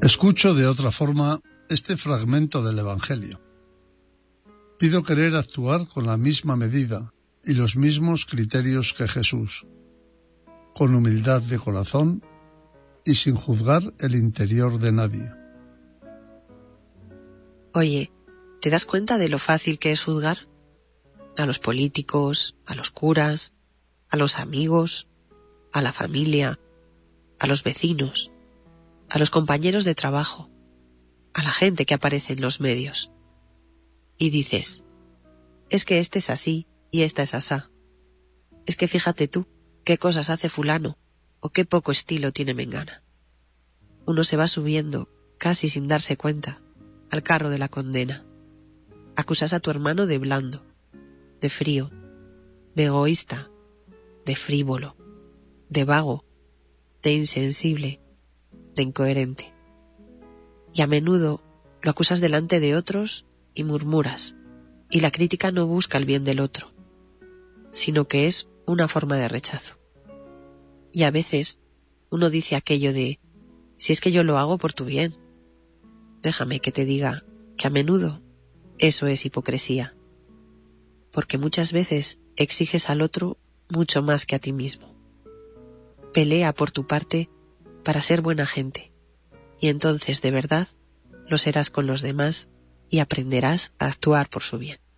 Escucho de otra forma este fragmento del Evangelio. Pido querer actuar con la misma medida y los mismos criterios que Jesús, con humildad de corazón y sin juzgar el interior de nadie. Oye, ¿te das cuenta de lo fácil que es juzgar? A los políticos, a los curas, a los amigos, a la familia, a los vecinos, a los compañeros de trabajo, a la gente que aparece en los medios. Y dices, es que este es así y esta es asá. Es que fíjate tú, qué cosas hace fulano o qué poco estilo tiene mengana. Uno se va subiendo, casi sin darse cuenta, al carro de la condena. Acusas a tu hermano de blando, de frío, de egoísta, de frívolo, de vago, de insensible, de incoherente. Y a menudo lo acusas delante de otros y murmuras, y la crítica no busca el bien del otro, sino que es una forma de rechazo. Y a veces uno dice aquello de, si es que yo lo hago por tu bien. Déjame que te diga que a menudo eso es hipocresía, porque muchas veces exiges al otro mucho más que a ti mismo. Pelea por tu parte para ser buena gente, y entonces de verdad lo serás con los demás y aprenderás a actuar por su bien.